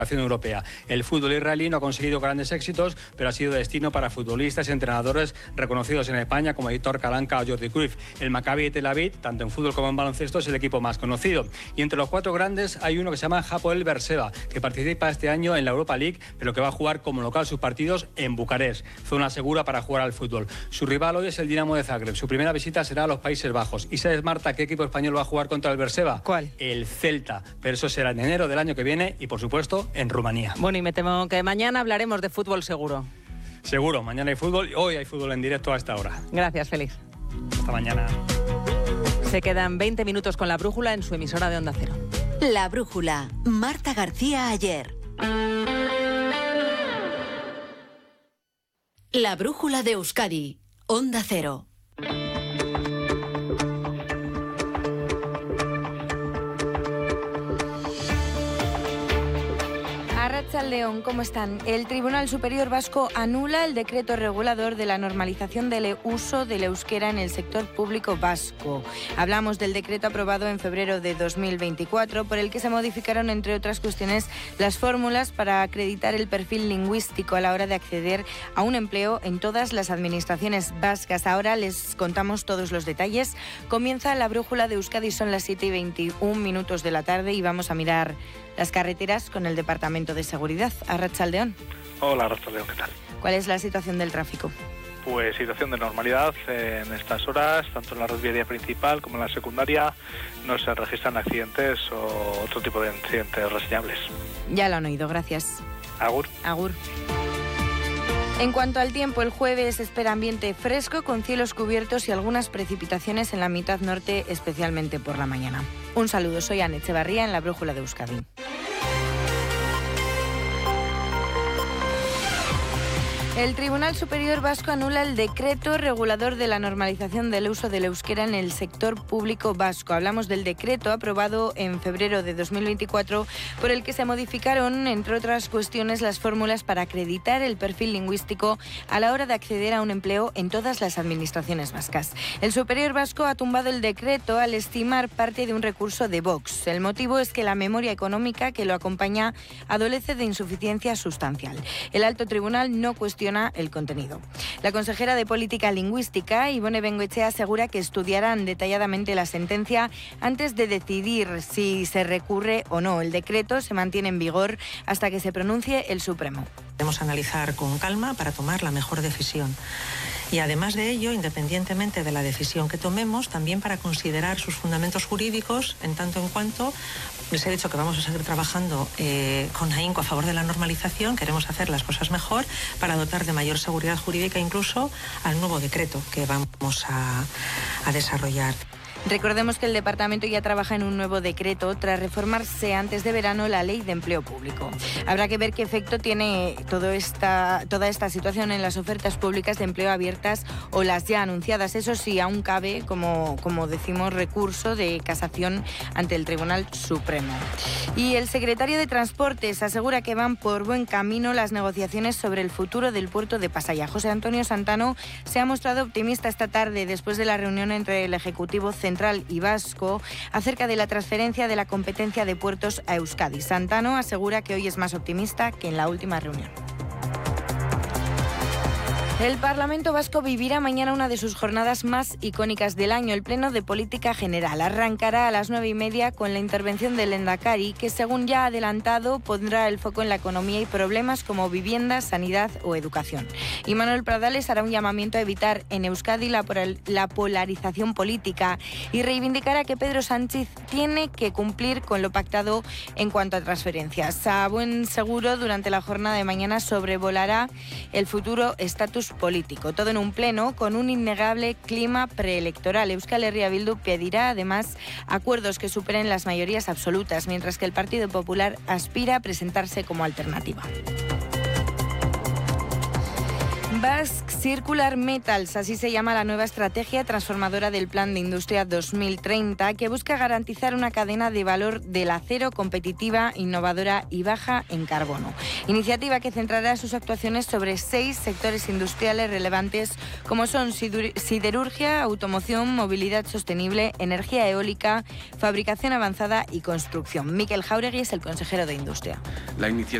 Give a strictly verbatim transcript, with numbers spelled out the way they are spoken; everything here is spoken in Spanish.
Europea. El fútbol israelí no ha conseguido grandes éxitos, pero ha sido destino para futbolistas y entrenadores reconocidos en España como Aitor Karanka o Jordi Cruyff. El Maccabi de Tel Aviv, tanto en fútbol como en baloncesto, es el equipo más conocido. Y entre los cuatro grandes hay uno que se llama Hapoel Beerseba, que participa este año en la Europa League, pero que va a jugar como local sus partidos en Bucarest, zona segura para jugar al fútbol. Su rival hoy es el Dinamo de Zagreb. Su primera visita será a los Países Bajos. ¿Y sabes, Marta, qué equipo español va a jugar contra el Beerseba? ¿Cuál? El Celta. Pero eso será en enero del año que viene y, por supuesto, en Rumanía. Bueno, y me temo que mañana hablaremos de fútbol seguro. Seguro, mañana hay fútbol y hoy hay fútbol en directo a esta hora. Gracias, Félix. Hasta mañana. Se quedan veinte minutos con La Brújula en su emisora de Onda Cero. La Brújula, Marta García Ayer. La Brújula de Euskadi, Onda Cero. León, ¿cómo están? El Tribunal Superior Vasco anula el decreto regulador de la normalización del uso del euskera en el sector público vasco. Hablamos del decreto aprobado en febrero de dos mil veinticuatro, por el que se modificaron, entre otras cuestiones, las fórmulas para acreditar el perfil lingüístico a la hora de acceder a un empleo en todas las administraciones vascas. Ahora les contamos todos los detalles. Comienza La Brújula de Euskadi, son las siete y veintiún minutos de la tarde y vamos a mirar las carreteras con el Departamento de Seguridad. Arratsaldeón. Hola, Arratsaldeón, ¿qué tal? ¿Cuál es la situación del tráfico? Pues situación de normalidad en estas horas, tanto en la red viaria principal como en la secundaria. No se registran accidentes o otro tipo de incidentes reseñables. Ya lo han oído, gracias. Agur. Agur. En cuanto al tiempo, el jueves espera ambiente fresco con cielos cubiertos y algunas precipitaciones en la mitad norte, especialmente por la mañana. Un saludo, soy Ana Echevarría en La Brújula de Euskadi. El Tribunal Superior Vasco anula el decreto regulador de la normalización del uso del euskera en el sector público vasco. Hablamos del decreto aprobado en febrero de dos mil veinticuatro, por el que se modificaron, entre otras cuestiones, las fórmulas para acreditar el perfil lingüístico a la hora de acceder a un empleo en todas las administraciones vascas. El Superior Vasco ha tumbado el decreto al estimar parte de un recurso de Vox. El motivo es que la memoria económica que lo acompaña adolece de insuficiencia sustancial. El alto tribunal no cuestiona el contenido. La consejera de Política Lingüística, Ibone Bengoechea, asegura que estudiarán detalladamente la sentencia antes de decidir si se recurre o no. El decreto se mantiene en vigor hasta que se pronuncie el Supremo. Debemos analizar con calma para tomar la mejor decisión. Y además de ello, independientemente de la decisión que tomemos, también para considerar sus fundamentos jurídicos, en tanto en cuanto les he dicho que vamos a seguir trabajando eh, con ahínco a favor de la normalización, queremos hacer las cosas mejor para dotar de mayor seguridad jurídica incluso al nuevo decreto que vamos a, a desarrollar. Recordemos que el departamento ya trabaja en un nuevo decreto tras reformarse antes de verano la Ley de Empleo Público. Habrá que ver qué efecto tiene todo esta, toda esta situación en las ofertas públicas de empleo abiertas o las ya anunciadas. Eso sí, aún cabe, como, como decimos, recurso de casación ante el Tribunal Supremo. Y el secretario de Transportes asegura que van por buen camino las negociaciones sobre el futuro del puerto de Pasaia. José Antonio Santano se ha mostrado optimista esta tarde después de la reunión entre el Ejecutivo Central y Vasco acerca de la transferencia de la competencia de puertos a Euskadi. Santano asegura que hoy es más optimista que en la última reunión. El Parlamento Vasco vivirá mañana una de sus jornadas más icónicas del año, el Pleno de Política General. Arrancará a las nueve y media con la intervención del Lehendakari, que según ya ha adelantado pondrá el foco en la economía y problemas como vivienda, sanidad o educación. Y Manuel Pradales hará un llamamiento a evitar en Euskadi la, la polarización política y reivindicará que Pedro Sánchez tiene que cumplir con lo pactado en cuanto a transferencias. A buen seguro, durante la jornada de mañana sobrevolará el futuro estatus político. Todo en un pleno con un innegable clima preelectoral. Euskal Herria Bildu pedirá además acuerdos que superen las mayorías absolutas, mientras que el Partido Popular aspira a presentarse como alternativa. Basque Circular Metals, así se llama la nueva estrategia transformadora del Plan de Industria dos mil treinta, que busca garantizar una cadena de valor del acero competitiva, innovadora y baja en carbono. Iniciativa que centrará sus actuaciones sobre seis sectores industriales relevantes, como son siderurgia, automoción, movilidad sostenible, energía eólica, fabricación avanzada y construcción. Miquel Jáuregui es el consejero de Industria. La iniciativa